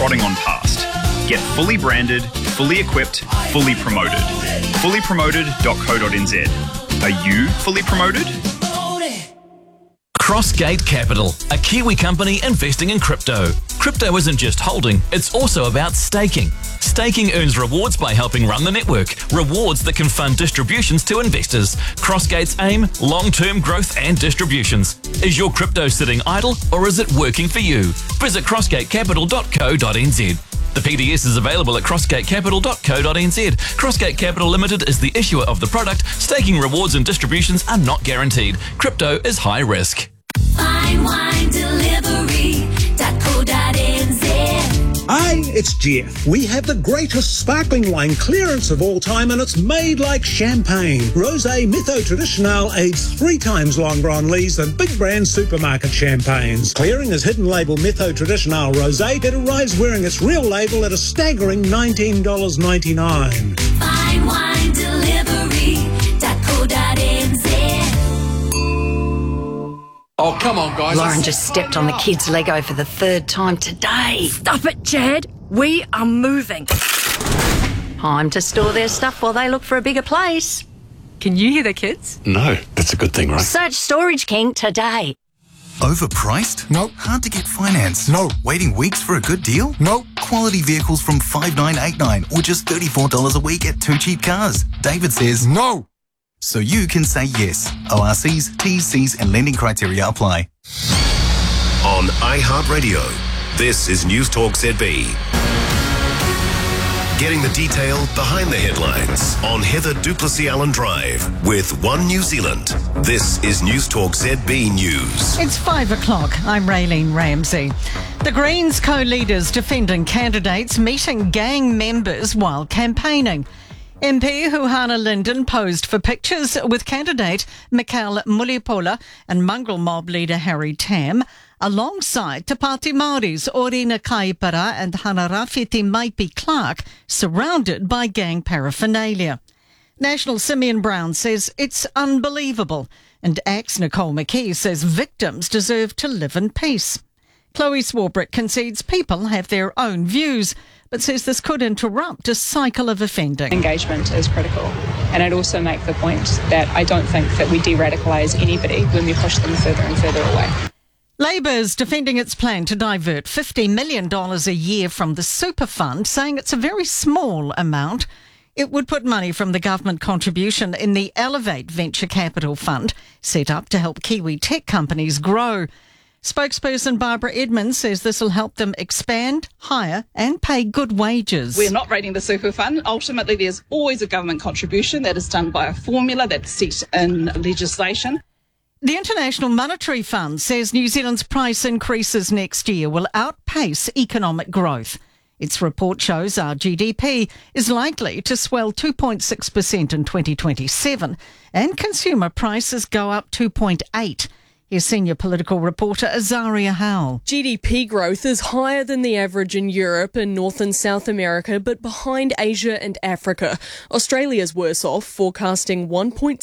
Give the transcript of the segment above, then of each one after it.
trotting on past. Get fully branded, fully equipped, fully promoted. Fullypromoted.co.nz. Are you fully promoted? Crossgate Capital, a Kiwi company investing in crypto. Crypto isn't just holding, it's also about staking. Staking earns rewards by helping run the network, rewards that can fund distributions to investors. Crossgate's aim, long-term growth and distributions. Is your crypto sitting idle or is it working for you? Visit crossgatecapital.co.nz. The PDS is available at crossgatecapital.co.nz. Crossgate Capital Limited is the issuer of the product. Staking rewards and distributions are not guaranteed. Crypto is high risk. FineWineDelivery.co.nz. Hi, it's Jeff. We have the greatest sparkling wine clearance of all time, and it's made like champagne. Rosé Mytho Traditional aged 3 times longer on lees than big brand supermarket champagnes. Clearing his hidden label Mytho Traditional Rosé, it arrives wearing its real label at a staggering $19.99. FineWineDelivery.co.nz. Oh, come on, guys. Lauren just stepped on the kid's Lego for the 3rd time today. Stop it, Chad. We are moving. Time to store their stuff while they look for a bigger place. Can you hear the kids? No, that's a good thing, right? Search Storage King today. Overpriced? No. Hard to get finance? No. Waiting weeks for a good deal? No. Quality vehicles from $5,989 or just $34 a week at Two Cheap Cars? David says No. so you can say yes. ORCs, T's, C's and lending criteria apply. On iHeartRadio, this is News Talk ZB. Getting the detail behind the headlines on Heather Duplessis Allen Drive with One New Zealand. This is News Talk ZB News. It's 5 o'clock. I'm Raylene Ramsey. The Greens co-leaders defending candidates meeting gang members while campaigning. MP Huhana Linden posed for pictures with candidate Mikael Mulipola and mongrel mob leader Harry Tam, alongside Te Pāti Māori's Orina Kaipara and Hanarāwhiti Maipi Clark, surrounded by gang paraphernalia. National Simeon Brown says it's unbelievable, and ACT's Nicole McKee says victims deserve to live in peace. Chloe Swarbrick concedes people have their own views, but says this could interrupt a cycle of offending. Engagement is critical, and I'd also make the point that I don't think that we de-radicalise anybody when we push them further and further away. Labor is defending its plan to divert $50 million a year from the super fund, saying it's a very small amount. It would put money from the government contribution in the Elevate Venture Capital Fund, set up to help Kiwi tech companies grow. Spokesperson Barbara Edmonds says this will help them expand, hire and pay good wages. We're not raiding the super fund. Ultimately, there's always a government contribution that is done by a formula that's set in legislation. The International Monetary Fund says New Zealand's price increases next year will outpace economic growth. Its report shows our GDP is likely to swell 2.6% in 2027 and consumer prices go up 2.8%. Here's senior political reporter Azaria Howell. GDP growth is higher than the average in Europe and North and South America, but behind Asia and Africa. Australia's worse off, forecasting 1.6%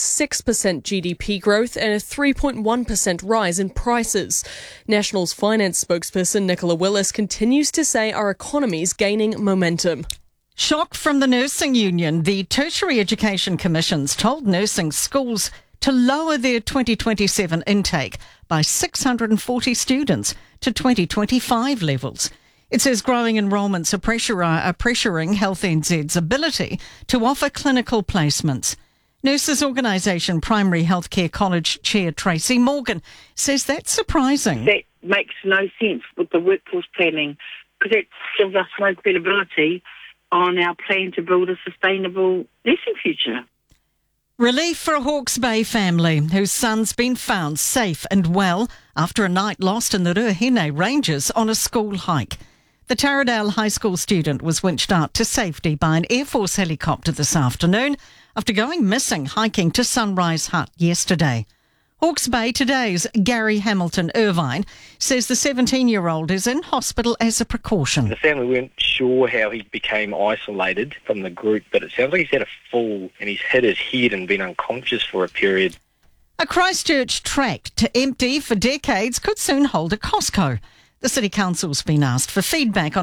GDP growth and a 3.1% rise in prices. National's finance spokesperson Nicola Willis continues to say our economy's gaining momentum. Shock from the Nursing Union. The Tertiary Education Commission's told nursing schools to lower their 2027 intake by 640 students to 2025 levels. It says growing enrolments are pressuring Health NZ's ability to offer clinical placements. Nurses Organisation Primary Healthcare College Chair Tracy Morgan says that's surprising. That makes no sense with the workforce planning, because it gives us no credibility on our plan to build a sustainable nursing future. Relief for a Hawke's Bay family whose son's been found safe and well after a night lost in the Ruahine Ranges on a school hike. The Taradale High School student was winched out to safety by an Air Force helicopter this afternoon after going missing hiking to Sunrise Hut yesterday. Hawke's Bay Today's Gary Hamilton Irvine says the 17-year-old is in hospital as a precaution. The family weren't sure how he became isolated from the group, but it sounds like he's had a fall and he's hit his head and been unconscious for a period. A Christchurch tract empty for decades could soon hold a Costco. The City Council's been asked for feedback on